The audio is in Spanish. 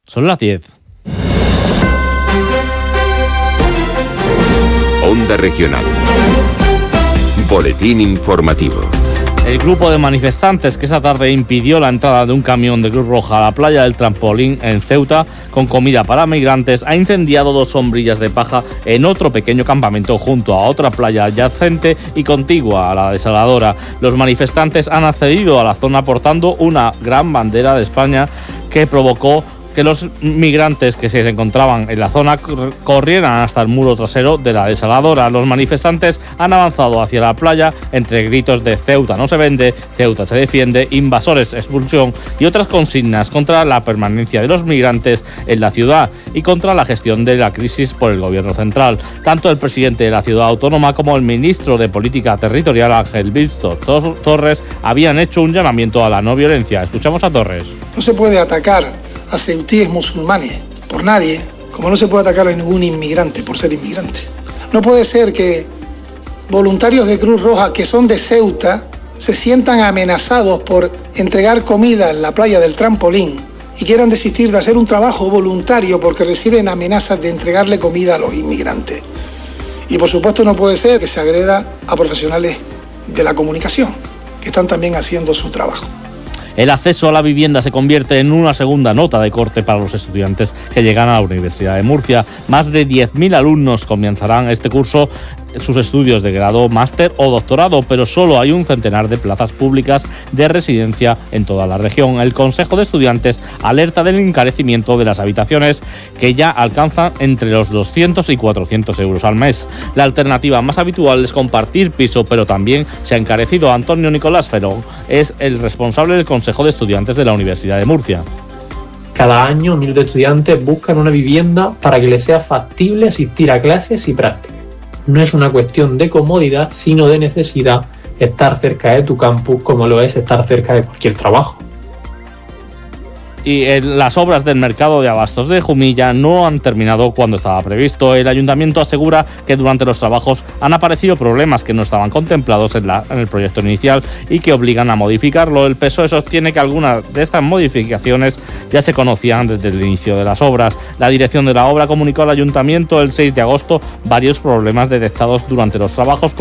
Son las 10. Onda Regional. Boletín informativo. El grupo de manifestantes que esa tarde impidió la entrada de un camión de Cruz Roja a la playa del Trampolín en Ceuta con comida para migrantes ha incendiado 2 sombrillas de paja en otro pequeño campamento junto a otra playa adyacente y contigua a la desaladora. Los manifestantes han accedido a la zona portando una gran bandera de España que provocó que los migrantes que se encontraban en la zona corrieran hasta el muro trasero de la desaladora. Los manifestantes han avanzado hacia la playa entre gritos de Ceuta no se vende, Ceuta se defiende, invasores, expulsión y otras consignas contra la permanencia de los migrantes en la ciudad y contra la gestión de la crisis por el gobierno central. Tanto el presidente de la ciudad autónoma como el ministro de Política Territorial, Ángel Víctor Torres, habían hecho un llamamiento a la no violencia. Escuchamos a Torres. No se puede atacar a ceutíes musulmanes por nadie, como no se puede atacar a ningún inmigrante por ser inmigrante. No puede ser que voluntarios de Cruz Roja que son de Ceuta se sientan amenazados por entregar comida en la playa del Trampolín y quieran desistir de hacer un trabajo voluntario porque reciben amenazas de entregarle comida a los inmigrantes. Y por supuesto no puede ser que se agreda a profesionales de la comunicación, que están también haciendo su trabajo. El acceso a la vivienda se convierte en una segunda nota de corte para los estudiantes que llegan a la Universidad de Murcia. Más de 10.000 alumnos comenzarán este curso sus estudios de grado, máster o doctorado, pero solo hay un centenar de plazas públicas de residencia en toda la región. El Consejo de Estudiantes alerta del encarecimiento de las habitaciones que ya alcanzan entre los 200 y 400 euros al mes. La alternativa más habitual es compartir piso, pero también se ha encarecido. Antonio Nicolás Ferón es el responsable del Consejo de Estudiantes de la Universidad de Murcia. Cada año miles de estudiantes buscan una vivienda para que les sea factible asistir a clases y prácticas. No es una cuestión de comodidad, sino de necesidad estar cerca de tu campus, como lo es estar cerca de cualquier trabajo. Y las obras del mercado de abastos de Jumilla no han terminado cuando estaba previsto. El ayuntamiento asegura que durante los trabajos han aparecido problemas que no estaban contemplados en el proyecto inicial y que obligan a modificarlo. El PSOE sostiene que algunas de estas modificaciones ya se conocían desde el inicio de las obras. La dirección de la obra comunicó al ayuntamiento el 6 de agosto varios problemas detectados durante los trabajos,